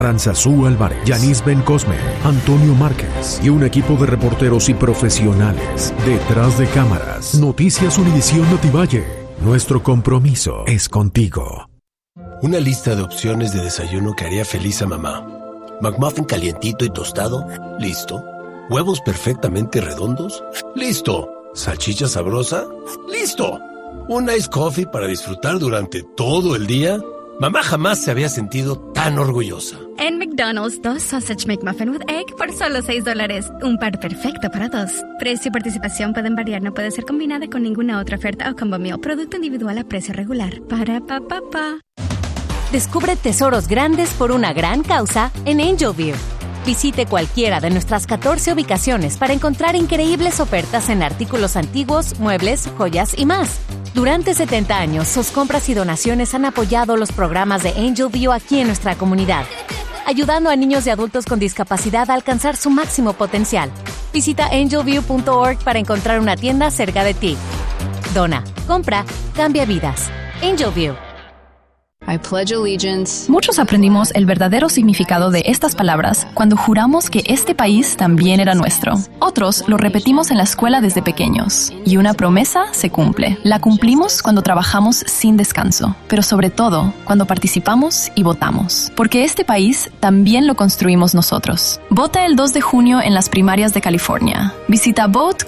Aranzazú Álvarez, Yanis Ben Cosme, Antonio Márquez y un equipo de reporteros y profesionales detrás de cámaras. Noticias Univisión Notivalle. Nuestro compromiso es contigo. Una lista de opciones de desayuno que haría feliz a mamá. McMuffin calientito y tostado, listo. Huevos perfectamente redondos, listo. Salchicha sabrosa, listo. Un iced coffee para disfrutar durante todo el día. Mamá jamás se había sentido tan orgullosa. En McDonald's, 2 Sausage McMuffin with Egg por solo $6. Un par perfecto para dos. Precio y participación pueden variar. No puede ser combinada con ninguna otra oferta o combo meal. Producto individual a precio regular. Para pa pa pa. Descubre tesoros grandes por una gran causa en Angelview. Visite cualquiera de nuestras 14 ubicaciones para encontrar increíbles ofertas en artículos antiguos, muebles, joyas y más. Durante 70 años, sus compras y donaciones han apoyado los programas de Angelview aquí en nuestra comunidad, ayudando a niños y adultos con discapacidad a alcanzar su máximo potencial. Visita angelview.org para encontrar una tienda cerca de ti. Dona, compra, cambia vidas. Angelview. I pledge allegiance. Muchos aprendimos el verdadero significado de estas palabras cuando juramos que este país también era nuestro. Otros lo repetimos en la escuela desde pequeños. Y una promesa se cumple. La cumplimos cuando trabajamos sin descanso, pero sobre todo cuando participamos y votamos. Porque este país también lo construimos nosotros. Vota el 2 de junio en las primarias de California. Visita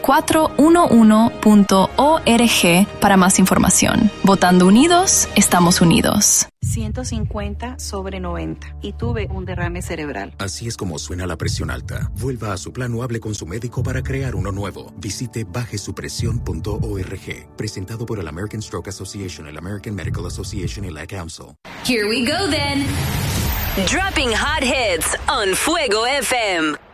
vote411.org para más información. Votando unidos, estamos unidos. 150/90 y tuve un derrame cerebral. Así es como suena la presión alta. Vuelva a su plan o hable con su médico para crear uno nuevo. Visite bajesupresión.org. Presentado por el American Stroke Association, el American Medical Association y la Council. Here we go then. Dropping hot hits on Fuego FM.